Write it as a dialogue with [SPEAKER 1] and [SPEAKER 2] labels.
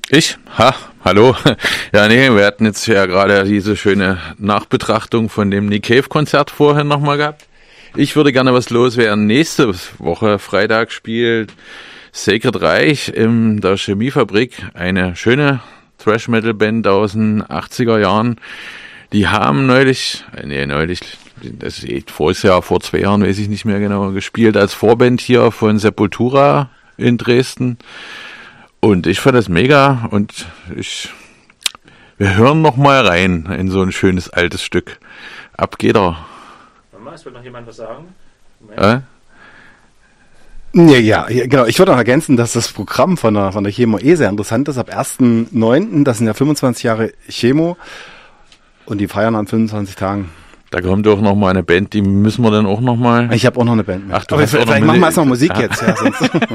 [SPEAKER 1] Ich? Hallo. Ja, nee, wir hatten jetzt ja gerade diese schöne Nachbetrachtung von dem Nick Cave-Konzert vorher nochmal gehabt. Ich würde gerne was loswerden. Nächste Woche, Freitag, spielt Sacred Reich in der Chemiefabrik, eine schöne Thrash-Metal-Band aus den 80er Jahren. Die haben das ist vor 2 Jahren, weiß ich nicht mehr genau, gespielt als Vorband hier von Sepultura in Dresden. Und ich fand das mega und wir hören noch mal rein in so ein schönes altes Stück. Ab geht er.
[SPEAKER 2] Es will noch jemand was sagen?
[SPEAKER 3] Ja, genau. Ich würde noch ergänzen, dass das Programm von der Chemo sehr interessant ist. Ab 1.9., das sind ja 25 Jahre Chemo und die feiern an 25 Tagen.
[SPEAKER 1] Da kommt doch noch mal eine Band, die müssen wir dann auch noch mal...
[SPEAKER 3] Ich habe auch noch eine Band mit.
[SPEAKER 1] Ach,
[SPEAKER 3] aber vielleicht machen wir erst noch Musik jetzt. Ja, sonst.